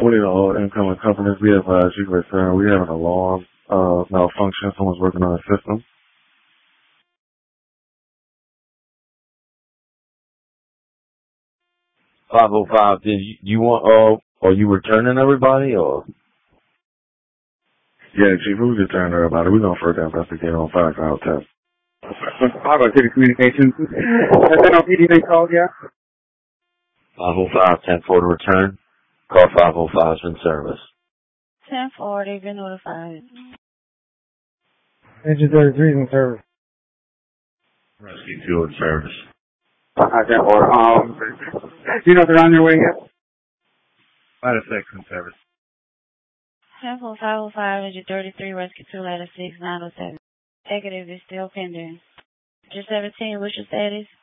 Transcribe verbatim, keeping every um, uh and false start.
We need all incoming companies. We advise you to return. We have an alarm uh, malfunction. Someone's working on the system. five oh five, did you, you want, uh, are you returning everybody, or? Yeah, Chief, we return everybody. We're going to further investigate on five out test. I'll go to the communications. Has N L P D been called yet? five oh five, ten four to return. Call five oh five's in service. ten four, they've been notified. Engine thirty-three is in service. Rescue two in service. I ten four. Um, do you know if they're on their way yet? Ladder six in service. ten four, five oh five, engine thirty-three, rescue two, ladder six, nine oh seven. Negative is still pending. Engine seventeen, what's your status?